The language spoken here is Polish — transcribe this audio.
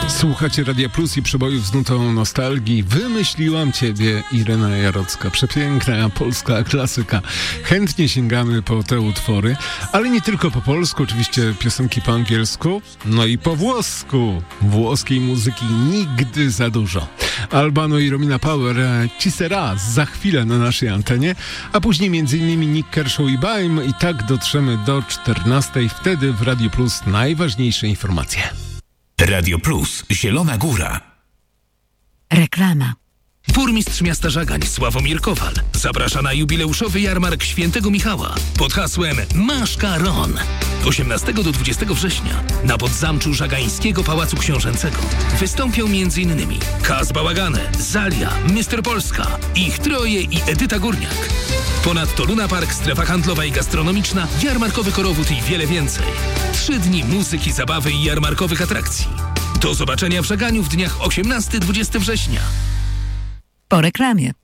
Słuchacie Radia Plus i przebojów z nutą nostalgii. Wymyśliłam Ciebie, Irena Jarocka. Przepiękna polska klasyka. Chętnie sięgamy po te utwory, ale nie tylko po polsku, oczywiście piosenki po angielsku, no i po włosku. Włoskiej muzyki nigdy za dużo. Albano i Romina Power, Ci sera za chwilę na naszej antenie, a później m.in. Nick Kershaw i Baim. I tak dotrzemy do 14:00. Wtedy w Radiu Plus najważniejsze informacje. Radio Plus, Zielona Góra. Reklama. Burmistrz miasta Żagań Sławomir Kowal zaprasza na jubileuszowy jarmark Świętego Michała pod hasłem Maszkaron. 18 do 20 września na podzamczu Żagańskiego Pałacu Książęcego wystąpią m.in. Kaz Bałagane, Zalia, Mr. Polska, Ich Troje i Edyta Górniak. Ponadto Luna Park, strefa handlowa i gastronomiczna, jarmarkowy korowód i wiele więcej. 3 dni muzyki, zabawy i jarmarkowych atrakcji. Do zobaczenia w Żaganiu w dniach 18-20 września. Po reklamie.